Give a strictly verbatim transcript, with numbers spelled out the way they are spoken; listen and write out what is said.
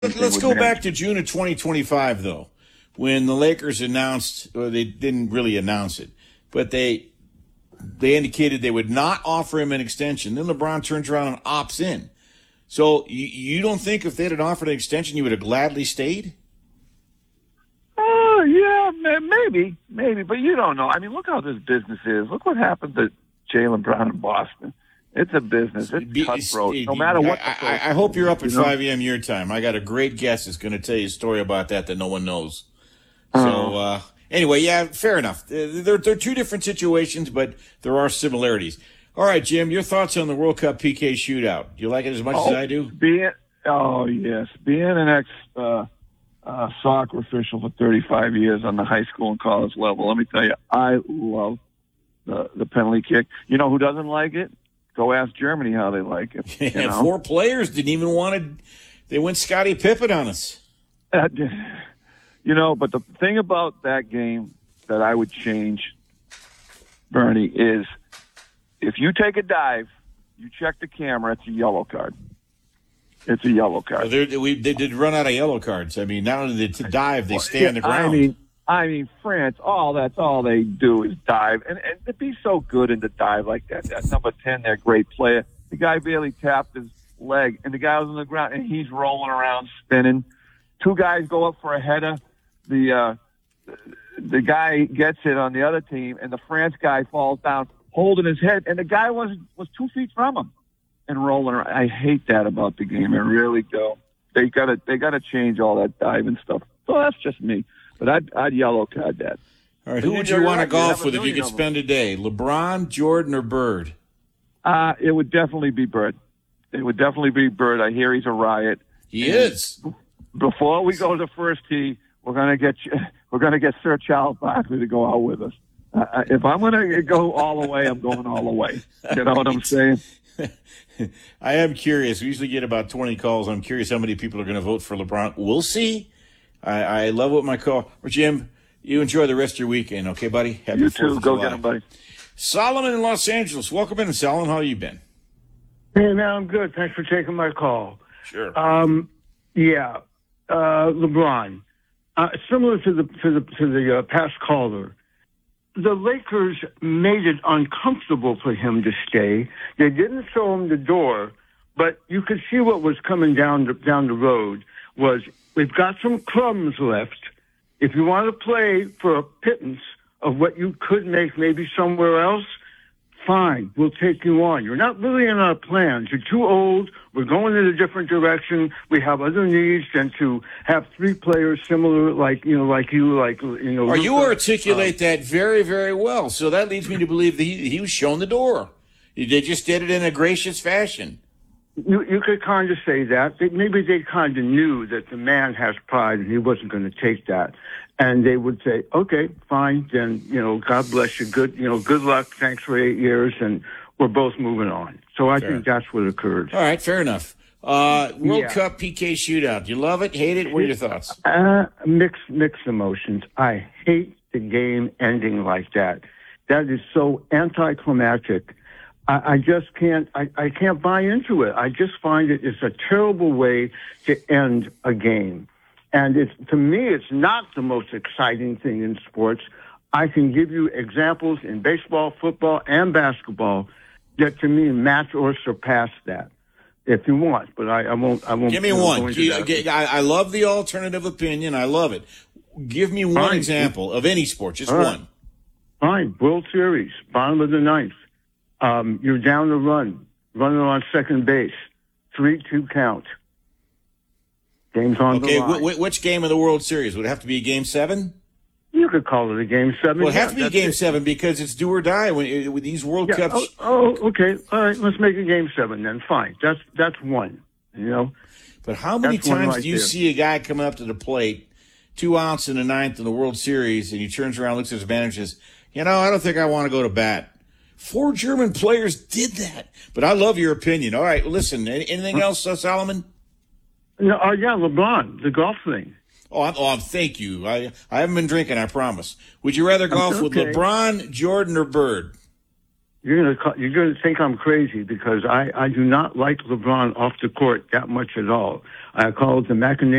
Let's go back to June of twenty twenty-five, though, when the Lakers announced, or they didn't really announce it, but they they indicated they would not offer him an extension. Then LeBron turns around and opts in. So you, you don't think if they'd offered an extension, you would have gladly stayed? Oh, uh, yeah, maybe, maybe, but you don't know. I mean, look how this business is. Look what happened to Jaylen Brown in Boston. It's a business. It's cutthroat. No matter what. I, I, I hope you're up at five a.m. your time. I got a great guest that's going to tell you a story about that that no one knows. So, uh, anyway, yeah, fair enough. They're, they're two different situations, but there are similarities. All right, Jim, your thoughts on the World Cup P K shootout. Do you like it as much oh, as I do? Being, oh, yes. Being an ex uh, uh, soccer official for thirty-five years on the high school and college level, let me tell you, I love the, the penalty kick. You know who doesn't like it? Go ask Germany how they like it. You and know? Four players didn't even want to. They went Scottie Pippen on us. Uh, you know, but the thing about that game that I would change, Bernie, is if you take a dive, you check the camera, it's a yellow card. It's a yellow card. Well, we, they did run out of yellow cards. I mean, not only did to dive, they stay on the ground. I mean, I mean, France, all that's all they do is dive. And, and to be so good in the dive like that, that number ten, their great player, the guy barely tapped his leg, and the guy was on the ground, and he's rolling around, spinning. Two guys go up for a header. The, uh, the guy gets it on the other team, and the France guy falls down holding his head, and the guy was was two feet from him and rolling around. I hate that about the game. I really do. They gotta they gotta change all that diving stuff. So that's just me. But I'd, I'd yellow card that. All right, who would you want to golf with if you could spend a day? LeBron, Jordan, or Bird? Uh, it would definitely be Bird. It would definitely be Bird. I hear he's a riot. He and is. Before we go to the first tee, we're gonna get we're gonna get Sir Charles Barkley to go out with us. Uh, if I'm gonna go all the way, I'm going all the way. You know what I'm saying? I am curious. We usually get about twenty calls. I'm curious how many people are going to vote for LeBron. We'll see. I, I love what my call. Jim, you enjoy the rest of your weekend, okay, buddy? Happy you too. Go get him, buddy. Solomon in Los Angeles. Welcome in, Solomon. How you been? Hey, man, I'm good. Thanks for taking my call. Sure. Um, yeah, uh, LeBron. Uh, similar to the to the to the uh, past caller, the Lakers made it uncomfortable for him to stay. They didn't show him the door, but you could see what was coming down the, down the road was, we've got some crumbs left. If you want to play for a pittance of what you could make maybe somewhere else, fine, we'll take you on. You're not really in our plans. You're too old. We're going in a different direction. We have other needs than to have three players similar, like, you know, like you, like, you know. Or you articulate uh, that very, very well. So that leads me to believe that he, he was shown the door. They just did it in a gracious fashion. You, you could kind of say that. They, maybe they kind of knew that the man has pride and he wasn't going to take that. And they would say, okay, fine, then, you know, God bless you. Good, you know, good luck. Thanks for eight years. And we're both moving on. So I fair. think that's what occurred. All right, fair enough. Uh, World yeah. Cup P K shootout. You love it? Hate it? What are your thoughts? Uh, mixed, mixed emotions. I hate the game ending like that. That is so anticlimactic. I, I just can't, I, I can't buy into it. I just find it is a terrible way to end a game. And it's, to me, it's not the most exciting thing in sports. I can give you examples in baseball, football, and basketball that to me match or surpass that, if you want. But I, I won't. I won't. Give me one. You, I, I love the alternative opinion. I love it. Give me one Fine. example of any sport, just right. one. Fine. World Series, bottom of the ninth. Um, you're down the run, running on second base, three two count. Game's on okay, the line. Okay, w- which game of the World Series? Would it have to be a game seven? You could call it a game seven. Well, it yeah, has to be a game it. seven because it's do or die when, with these World yeah, Cups. Oh, oh, okay. All right, let's make a game seven then. Fine. That's that's one, you know. But how many that's times right do you there. see a guy come up to the plate, two outs in the ninth in the World Series, and he turns around, looks at his manager, and says, you know, I don't think I want to go to bat. Four German players did that. But I love your opinion. All right, listen, anything else, uh, Solomon? No, uh, yeah, LeBron, the golf thing. Oh, I'm, oh, thank you. I I haven't been drinking, I promise. Would you rather golf okay. with LeBron, Jordan, or Bird? You're gonna you're gonna think I'm crazy because I, I do not like LeBron off the court that much at all. I call it the machination